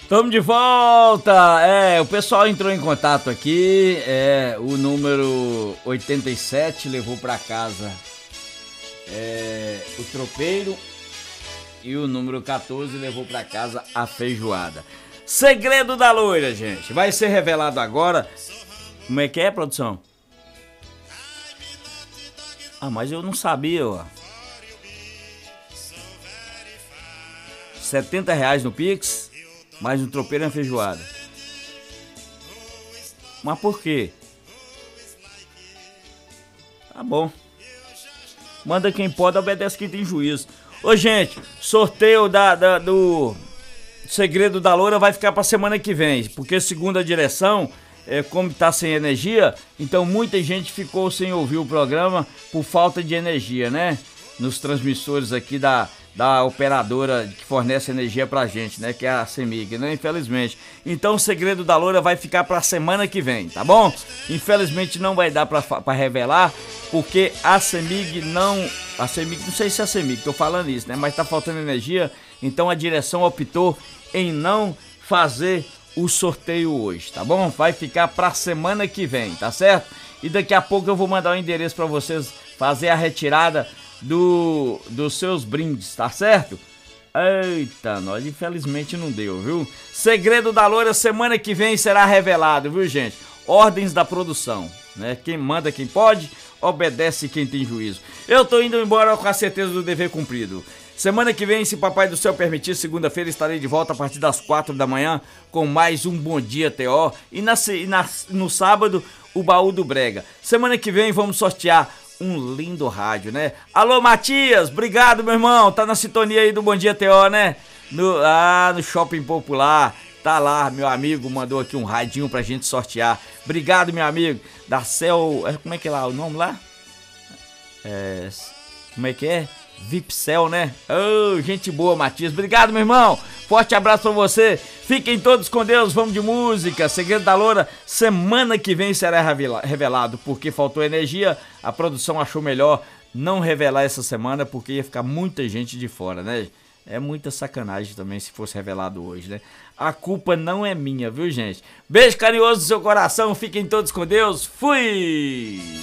Estamos de volta! O pessoal entrou em contato aqui, o número 87 levou para casa o tropeiro e o número 14 levou para casa a feijoada. Segredo da loira, gente, vai ser revelado agora. Como é que é, produção? Ah, mas eu não sabia, ó. R$70 no Pix, mais um tropeiro e uma feijoada. Mas por quê? Tá bom. Manda quem pode, obedece quem tem juízo. Ô, gente, sorteio do Segredo da Loura vai ficar pra semana que vem, porque segundo a direção, como tá sem energia, então muita gente ficou sem ouvir o programa por falta de energia, né? Nos transmissores aqui da operadora que fornece energia pra gente, né? Que é a CEMIG, né? Infelizmente. Então o Segredo da Loura vai ficar pra semana que vem, tá bom? Infelizmente não vai dar pra revelar, porque a CEMIG não sei se é a CEMIG, tô falando isso, né? Mas tá faltando energia, então a direção optou em não fazer o sorteio hoje, tá bom? Vai ficar pra semana que vem, tá certo? E daqui a pouco eu vou mandar o endereço pra vocês fazer a retirada dos seus brindes, tá certo? Eita, nós infelizmente não deu, viu? Segredo da Loura semana que vem será revelado, viu, gente? Ordens da produção, né? Quem manda quem pode, obedece quem tem juízo. Eu tô indo embora com a certeza do dever cumprido. Semana que vem, se Papai do Céu permitir, segunda-feira estarei de volta a partir das 4 da manhã com mais um Bom Dia TO. E no sábado, o Baú do Brega. Semana que vem vamos sortear um lindo rádio, né? Alô, Matias, obrigado, meu irmão. Tá na sintonia aí do Bom Dia TO, né? No Shopping Popular. Tá lá, meu amigo, mandou aqui um radinho pra gente sortear. Obrigado, meu amigo. Da Cel... Como é que é lá o nome lá? Como é que é? Vipcel, né? Oh, gente boa, Matias. Obrigado, meu irmão. Forte abraço pra você. Fiquem todos com Deus. Vamos de música. Segredo da Loura, semana que vem será revelado. Porque faltou energia, a produção achou melhor não revelar essa semana, porque ia ficar muita gente de fora, né? É muita sacanagem também se fosse revelado hoje, né? A culpa não é minha, viu, gente? Beijo carinhoso no seu coração. Fiquem todos com Deus. Fui!